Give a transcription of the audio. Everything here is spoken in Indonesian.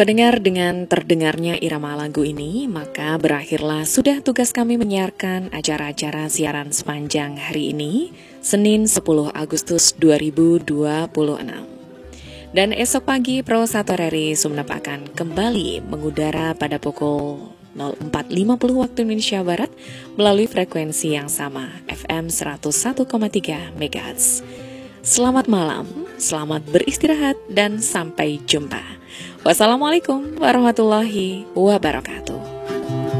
Pendengar, dengan terdengarnya irama lagu ini, maka berakhirlah sudah tugas kami menyiarkan acara-acara siaran sepanjang hari ini, Senin 10 Agustus 2026. Dan esok pagi Pro 1 RRI Sumeneb akan kembali mengudara pada pukul 04.50 waktu Indonesia Barat melalui frekuensi yang sama, FM 101,3 MHz. Selamat malam, selamat beristirahat, dan sampai jumpa. Wassalamualaikum warahmatullahi wabarakatuh.